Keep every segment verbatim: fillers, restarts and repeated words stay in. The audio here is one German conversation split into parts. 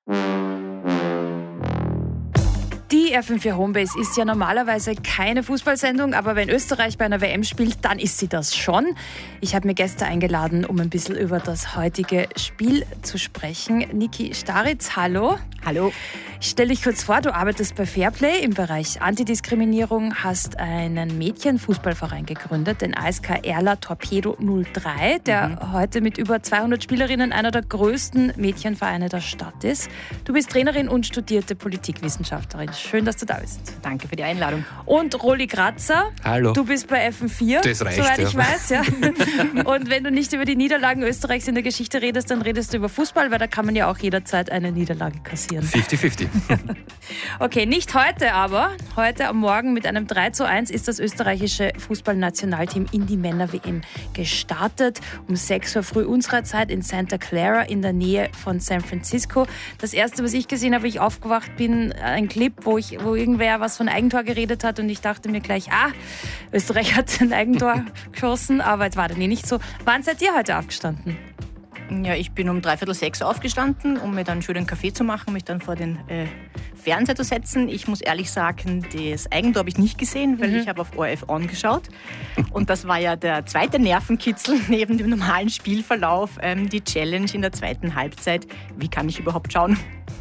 Die F M vier Homebase ist ja normalerweise keine Fußballsendung, aber wenn Österreich bei einer W M spielt, dann ist sie das schon. Ich habe mir Gäste eingeladen, um ein bisschen über das heutige Spiel zu sprechen. Niki Staritz, hallo. Hallo. Ich stelle dich kurz vor, du arbeitest bei Fairplay im Bereich Antidiskriminierung, hast einen Mädchenfußballverein gegründet, den A S K Erla Torpedo null drei, der mhm. heute mit über zweihundert Spielerinnen einer der größten Mädchenvereine der Stadt ist. Du bist Trainerin und studierte Politikwissenschaftlerin. Schön, dass du da bist. Danke für die Einladung. Und Rolli Kratzer. Hallo. Du bist bei F M vier, das reicht, soweit ja. ich weiß. Ja. Und wenn du nicht über die Niederlagen Österreichs in der Geschichte redest, dann redest du über Fußball, weil da kann man ja auch jederzeit eine Niederlage kassieren. fünfzig fünfzig. Okay, nicht heute aber. Heute am Morgen mit einem drei zu eins ist das österreichische Fußballnationalteam in die Männer-W M gestartet. Um sechs Uhr früh unserer Zeit in Santa Clara in der Nähe von San Francisco. Das erste, was ich gesehen habe, wie ich aufgewacht bin, ein Clip, wo, ich, wo irgendwer was von Eigentor geredet hat und ich dachte mir gleich, ah, Österreich hat ein Eigentor geschossen, aber jetzt war das nicht so. Wann seid ihr heute aufgestanden? Ja, ich bin um dreiviertel sechs aufgestanden, um mir dann schön einen Kaffee zu machen, mich dann vor den äh, Fernseher zu setzen. Ich muss ehrlich sagen, das Eigentor habe ich nicht gesehen, weil mhm. ich habe auf O R F On geschaut. Und das war ja der zweite Nervenkitzel neben dem normalen Spielverlauf, ähm, die Challenge in der zweiten Halbzeit. Wie kann ich überhaupt schauen?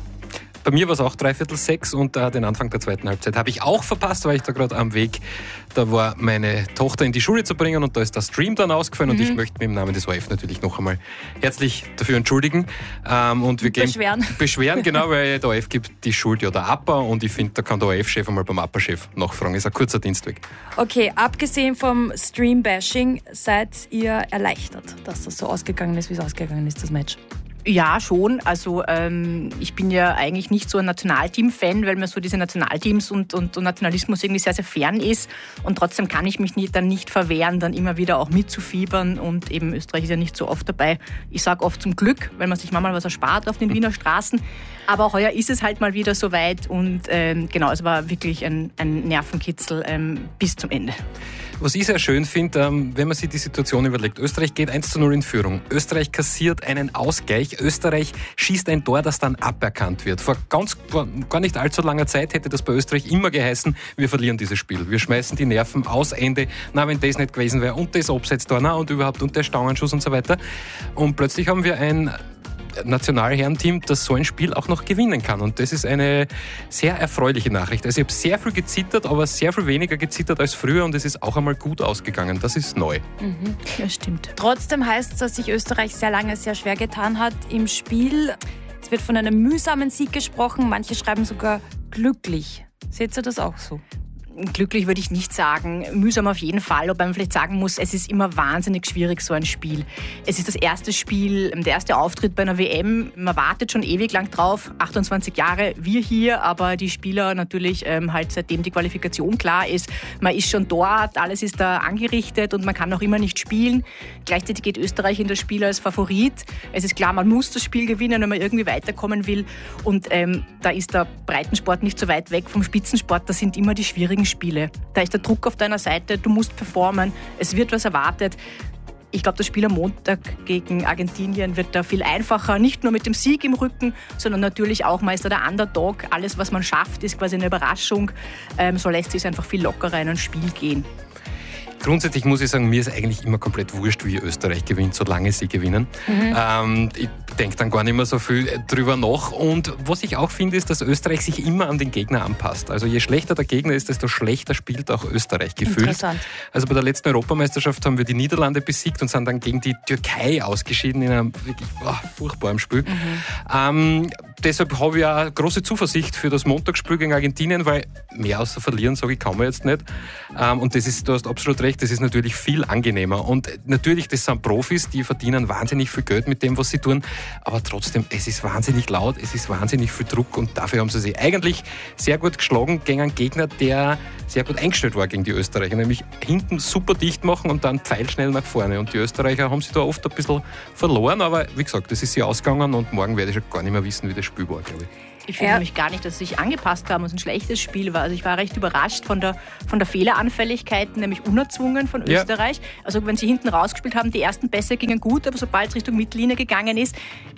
Bei mir war es auch dreiviertel sechs und äh, den Anfang der zweiten Halbzeit habe ich auch verpasst, weil ich da gerade am Weg, da war meine Tochter in die Schule zu bringen und da ist der Stream dann ausgefallen mhm. und ich möchte mich im Namen des O R F natürlich noch einmal herzlich dafür entschuldigen. Ähm, und wir gehen beschweren. Beschweren, genau, weil der O R F gibt die Schuld ja der A P A und ich finde, da kann der O R F-Chef einmal beim A P A-Chef nachfragen. Ist ein kurzer Dienstweg. Okay, abgesehen vom Stream-Bashing, seid ihr erleichtert, dass das so ausgegangen ist, wie es ausgegangen ist, das Match? Ja, schon. Also ähm, ich bin ja eigentlich nicht so ein Nationalteam-Fan, weil mir so diese Nationalteams und, und, und Nationalismus irgendwie sehr, sehr fern ist. Und trotzdem kann ich mich nie, dann nicht verwehren, dann immer wieder auch mitzufiebern. Und eben Österreich ist ja nicht so oft dabei. Ich sage oft zum Glück, weil man sich manchmal was erspart auf den Wiener Straßen. Aber auch heuer ist es halt mal wieder soweit. Und ähm, genau, es war wirklich ein, ein Nervenkitzel ähm, bis zum Ende. Was ich sehr schön finde, ähm, wenn man sich die Situation überlegt. Österreich geht eins zu null in Führung. Österreich kassiert einen Ausgleich. Österreich schießt ein Tor, das dann aberkannt wird. Vor ganz, vor gar nicht allzu langer Zeit hätte das bei Österreich immer geheißen, wir verlieren dieses Spiel. Wir schmeißen die Nerven aus Ende. Na, wenn das nicht gewesen wäre und das Abseits-Tor, na und überhaupt und der Stangenschuss und so weiter. Und plötzlich haben wir ein Nationalherrenteam, das so ein Spiel auch noch gewinnen kann. Und das ist eine sehr erfreuliche Nachricht. Also ich habe sehr viel gezittert, aber sehr viel weniger gezittert als früher und es ist auch einmal gut ausgegangen. Das ist neu. Mhm. Ja, stimmt. Trotzdem heißt es, dass sich Österreich sehr lange sehr schwer getan hat im Spiel. Es wird von einem mühsamen Sieg gesprochen. Manche schreiben sogar glücklich. Seht ihr das auch so? Glücklich würde ich nicht sagen, mühsam auf jeden Fall, wobei man vielleicht sagen muss, es ist immer wahnsinnig schwierig, so ein Spiel. Es ist das erste Spiel, der erste Auftritt bei einer W M, man wartet schon ewig lang drauf, achtundzwanzig Jahre, wir hier, aber die Spieler natürlich ähm, halt seitdem die Qualifikation klar ist, man ist schon dort, alles ist da angerichtet und man kann noch immer nicht spielen. Gleichzeitig geht Österreich in das Spiel als Favorit. Es ist klar, man muss das Spiel gewinnen, wenn man irgendwie weiterkommen will und ähm, da ist der Breitensport nicht so weit weg vom Spitzensport, das sind immer die schwierigen Spiele. Da ist der Druck auf deiner Seite, du musst performen, es wird was erwartet. Ich glaube, das Spiel am Montag gegen Argentinien wird da viel einfacher, nicht nur mit dem Sieg im Rücken, sondern natürlich auch Meister der Underdog. Alles, was man schafft, ist quasi eine Überraschung. Ähm, so lässt sich einfach viel lockerer in ein Spiel gehen. Grundsätzlich muss ich sagen, mir ist eigentlich immer komplett wurscht, wie Österreich gewinnt, solange sie gewinnen. Mhm. Ähm, ich denke dann gar nicht mehr so viel drüber nach. Und was ich auch finde, ist, dass Österreich sich immer an den Gegner anpasst. Also je schlechter der Gegner ist, desto schlechter spielt auch Österreich gefühlt. Interessant. Also bei der letzten Europameisterschaft haben wir die Niederlande besiegt und sind dann gegen die Türkei ausgeschieden in einem wirklich oh, furchtbaren Spiel. Mhm. Ähm, deshalb habe ich auch große Zuversicht für das Montagsspiel gegen Argentinien, weil mehr außer verlieren, sage ich, kann man jetzt nicht. Ähm, und das ist, du hast absolut recht, das ist natürlich viel angenehmer. Und natürlich, das sind Profis, die verdienen wahnsinnig viel Geld mit dem, was sie tun. Aber trotzdem, es ist wahnsinnig laut, es ist wahnsinnig viel Druck und dafür haben sie sich eigentlich sehr gut geschlagen gegen einen Gegner, der sehr gut eingestellt war gegen die Österreicher. Nämlich hinten super dicht machen und dann pfeilschnell nach vorne. Und die Österreicher haben sich da oft ein bisschen verloren, aber wie gesagt, das ist sie ausgegangen und morgen werde ich schon gar nicht mehr wissen, wie das Spiel war, glaube ich. Ich finde ja. nämlich gar nicht, dass sie sich angepasst haben und es ein schlechtes Spiel war. Also ich war recht überrascht von der, von der Fehleranfälligkeit, nämlich unerzwungen von Österreich. Ja. Also wenn sie hinten rausgespielt haben, die ersten Pässe gingen gut, aber sobald es Richtung Mittellinie gegangen ist,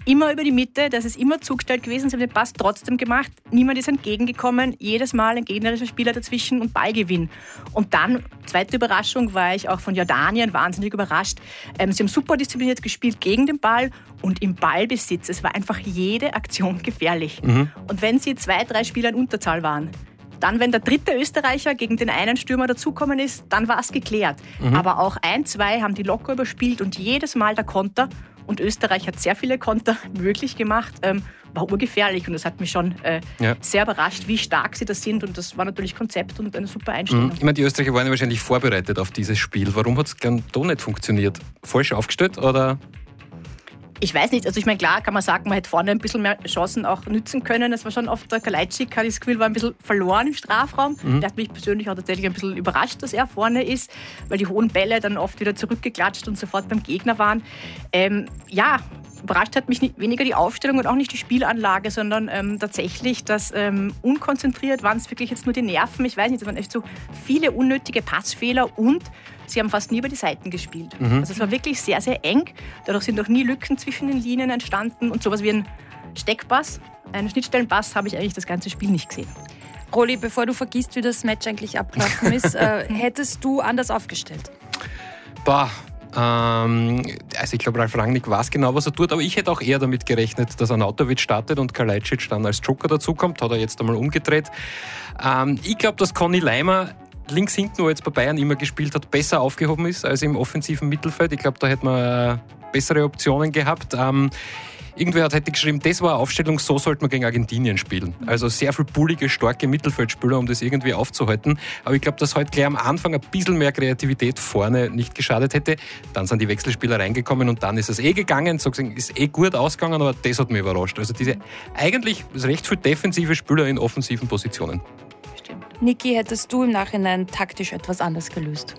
immer über die Mitte, das ist immer zugestellt gewesen, sie haben den Pass trotzdem gemacht, niemand ist entgegengekommen, jedes Mal ein gegnerischer Spieler dazwischen und Ballgewinn. Und dann, zweite Überraschung, war ich auch von Jordanien wahnsinnig überrascht. Ähm, sie haben super diszipliniert gespielt gegen den Ball und im Ballbesitz. Es war einfach jede Aktion gefährlich. Mhm. Und wenn sie zwei, drei Spieler in Unterzahl waren, dann, wenn der dritte Österreicher gegen den einen Stürmer dazukommen ist, dann war es geklärt. Mhm. Aber auch ein, zwei haben die locker überspielt und jedes Mal der Konter. Und Österreich hat sehr viele Konter möglich gemacht. Ähm, war urgefährlich und das hat mich schon äh, ja. sehr überrascht, wie stark sie das sind. Und das war natürlich Konzept und eine super Einstellung. Ich meine, die Österreicher waren ja wahrscheinlich vorbereitet auf dieses Spiel. Warum hat es dann doch nicht funktioniert? Falsch aufgestellt oder? Ich weiß nicht, also ich meine, klar kann man sagen, man hätte vorne ein bisschen mehr Chancen auch nützen können. Es war schon oft der Kalajdzic, hatte ich das Gefühl, war ein bisschen verloren im Strafraum. Mhm. Der hat mich persönlich auch tatsächlich ein bisschen überrascht, dass er vorne ist, weil die hohen Bälle dann oft wieder zurückgeklatscht und sofort beim Gegner waren. Ähm, ja, überrascht hat mich nicht, weniger die Aufstellung und auch nicht die Spielanlage, sondern ähm, tatsächlich das ähm, unkonzentriert waren es wirklich jetzt nur die Nerven. Ich weiß nicht, es waren echt so viele unnötige Passfehler und sie haben fast nie über die Seiten gespielt. Mhm. Also es war wirklich sehr, sehr eng. Dadurch sind auch nie Lücken zwischen den Linien entstanden und sowas wie ein Steckpass, einen Schnittstellenpass habe ich eigentlich das ganze Spiel nicht gesehen. Rolli, bevor du vergisst, wie das Match eigentlich abgelaufen ist, äh, hättest du anders aufgestellt? Bah. Also ich glaube, Ralf Rangnick weiß genau, was er tut, aber ich hätte auch eher damit gerechnet, dass Arnautovic startet und Kalajdzic dann als Joker dazukommt. Hat er jetzt einmal umgedreht. Ich glaube, dass Conny Leimer links hinten, wo er jetzt bei Bayern immer gespielt hat, besser aufgehoben ist als im offensiven Mittelfeld. Ich glaube, da hätte man bessere Optionen gehabt. Irgendwer hat heute geschrieben, das war eine Aufstellung, so sollte man gegen Argentinien spielen. Also sehr viel bullige, starke Mittelfeldspieler, um das irgendwie aufzuhalten. Aber ich glaube, dass heute gleich am Anfang ein bisschen mehr Kreativität vorne nicht geschadet hätte. Dann sind die Wechselspieler reingekommen und dann ist es eh gegangen. Sozusagen ist eh gut ausgegangen, aber das hat mich überrascht. Also diese eigentlich recht viel defensive Spieler in offensiven Positionen. Stimmt. Niki, hättest du im Nachhinein taktisch etwas anders gelöst?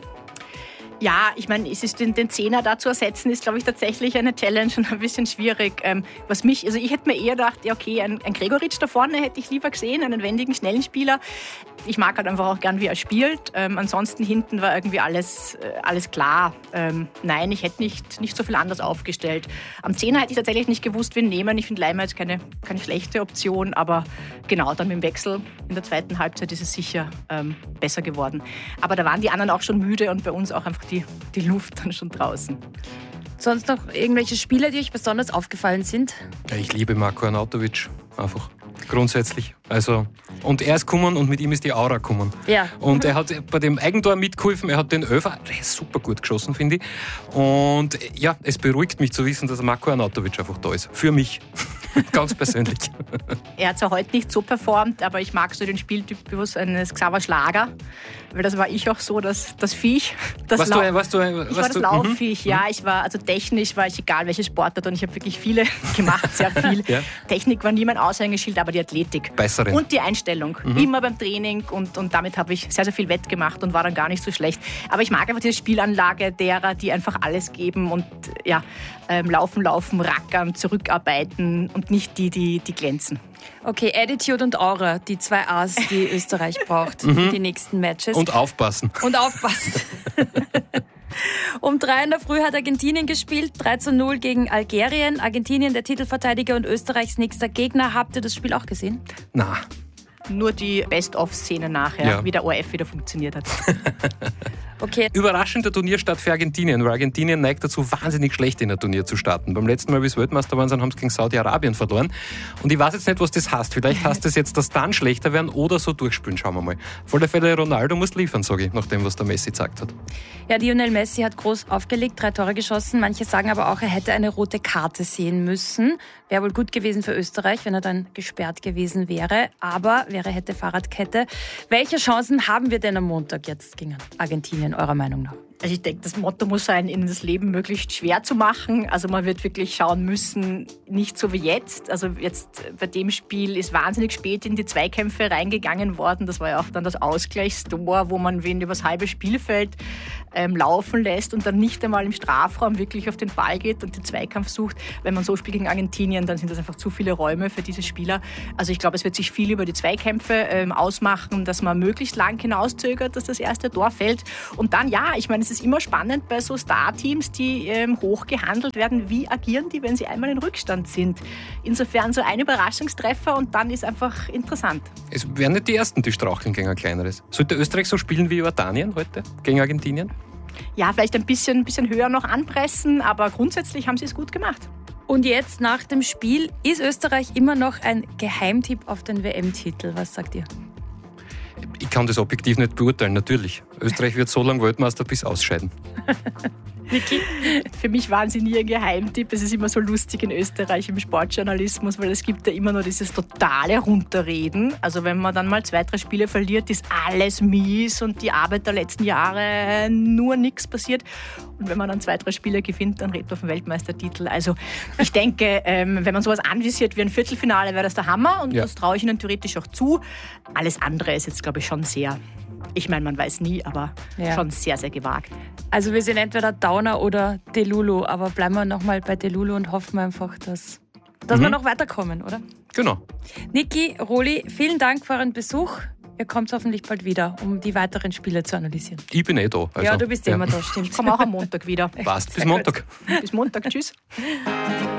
Ja, ich meine, es ist den, den Zehner da zu ersetzen, ist, glaube ich, tatsächlich eine Challenge und ein bisschen schwierig. Ähm, was mich, also ich hätte mir eher gedacht, ja, okay, ein, ein Gregoritsch da vorne hätte ich lieber gesehen, einen wendigen, schnellen Spieler. Ich mag halt einfach auch gern, wie er spielt. Ähm, ansonsten hinten war irgendwie alles, äh, alles klar. Ähm, nein, ich hätte nicht, nicht so viel anders aufgestellt. Am Zehner hätte ich tatsächlich nicht gewusst, wen nehmen. Ich finde Leimer jetzt keine, keine schlechte Option, aber genau, dann mit dem Wechsel in der zweiten Halbzeit ist es sicher ähm, besser geworden. Aber da waren die anderen auch schon müde und bei uns auch einfach Die, die Luft dann schon draußen. Sonst noch irgendwelche Spieler, die euch besonders aufgefallen sind? Ja, ich liebe Marko Arnautovic, einfach grundsätzlich. Also, und er ist gekommen und mit ihm ist die Aura gekommen. Ja. Und er hat bei dem Eigentor mitgeholfen, er hat den Öfer super gut geschossen, finde ich. Und ja, es beruhigt mich zu wissen, dass Marko Arnautovic einfach da ist. Für mich. Ganz persönlich. Er hat zwar heute nicht so performt, aber ich mag so den Spieltypus eines Xaver Schlager, weil das war ich auch so, das, das Viech. Das was Lau- du, was du, was ich war das du, Laufviech, mhm. ja. Ich war, also technisch war ich egal, welche Sportart und ich habe wirklich viele gemacht, sehr viel. Ja. Technik war nie mein Aushängeschild, aber die Athletik. Besseren. Und die Einstellung. Mhm. Immer beim Training und, und damit habe ich sehr, sehr viel wettgemacht und war dann gar nicht so schlecht. Aber ich mag einfach diese Spielanlage derer, die einfach alles geben und ja, ähm, laufen, laufen, rackern, zurückarbeiten und nicht die, die, die glänzen. Okay, Attitude und Aura, die zwei A's, die Österreich braucht für die nächsten Matches. Und aufpassen. Und aufpassen. Um drei in der Früh hat Argentinien gespielt, drei zu null gegen Algerien. Argentinien, der Titelverteidiger und Österreichs nächster Gegner. Habt ihr das Spiel auch gesehen? Na. Nur die Best-of-Szene nachher, ja. Wie der O R F wieder funktioniert hat. Okay. Überraschender Turnierstart für Argentinien, weil Argentinien neigt dazu, wahnsinnig schlecht in ein Turnier zu starten. Beim letzten Mal, wie es Weltmeister waren, haben sie gegen Saudi-Arabien verloren. Und ich weiß jetzt nicht, was das heißt. Vielleicht heißt es jetzt, dass dann schlechter werden oder so durchspielen. Schauen wir mal. Auf alle Fälle, Ronaldo muss liefern, sage ich, nach dem, was der Messi gesagt hat. Ja, Lionel Messi hat groß aufgelegt, drei Tore geschossen. Manche sagen aber auch, er hätte eine rote Karte sehen müssen. Wäre wohl gut gewesen für Österreich, wenn er dann gesperrt gewesen wäre. Aber wäre, hätte Fahrradkette. Welche Chancen haben wir denn am Montag jetzt gegen Argentinien, eurer Meinung nach? Also ich denke, das Motto muss sein, ihnen das Leben möglichst schwer zu machen. Also man wird wirklich schauen müssen, nicht so wie jetzt. Also jetzt bei dem Spiel ist wahnsinnig spät in die Zweikämpfe reingegangen worden. Das war ja auch dann das Ausgleichstor, wo man wen übers halbe Spielfeld ähm, laufen lässt und dann nicht einmal im Strafraum wirklich auf den Ball geht und den Zweikampf sucht. Wenn man so spielt gegen Argentinien, dann sind das einfach zu viele Räume für diese Spieler. Also ich glaube, es wird sich viel über die Zweikämpfe ähm, ausmachen, dass man möglichst lang hinauszögert, dass das erste Tor fällt. Und dann, ja, ich meine, es ist immer spannend bei so Star-Teams, die ähm, hoch gehandelt werden. Wie agieren die, wenn sie einmal in Rückstand sind? Insofern so ein Überraschungstreffer und dann ist einfach interessant. Es wären nicht die Ersten, die straucheln gegen ein kleineres. Sollte Österreich so spielen wie Jordanien heute gegen Argentinien? Ja, vielleicht ein bisschen, bisschen höher noch anpressen, aber grundsätzlich haben sie es gut gemacht. Und jetzt nach dem Spiel ist Österreich immer noch ein Geheimtipp auf den W M-Titel. Was sagt ihr? Ich kann das objektiv nicht beurteilen, natürlich. Österreich wird so lange Weltmeister bis ausscheiden. Niki? Für mich waren sie nie ein Geheimtipp. Es ist immer so lustig in Österreich im Sportjournalismus, weil es gibt ja immer nur dieses totale Runterreden. Also wenn man dann mal zwei, drei Spiele verliert, ist alles mies und die Arbeit der letzten Jahre nur nichts passiert. Und wenn man dann zwei, drei Spiele gewinnt, dann redet man vom Weltmeistertitel. Also ich denke, ähm, wenn man sowas anvisiert wie ein Viertelfinale, wäre das der Hammer und ja. Das traue ich ihnen theoretisch auch zu. Alles andere ist jetzt, glaube ich, schon sehr... Ich meine, man weiß nie, aber ja. Schon sehr, sehr gewagt. Also wir sind entweder Downer oder Delulu, aber bleiben wir nochmal bei Delulu und hoffen einfach, dass, dass mhm. wir noch weiterkommen, oder? Genau. Niki, Roli, vielen Dank für euren Besuch. Ihr kommt hoffentlich bald wieder, um die weiteren Spiele zu analysieren. Ich bin eh da. Also, ja, du bist ja. immer da, stimmt. Ich komme auch am Montag wieder. Passt, bis Montag. Bis Montag, tschüss.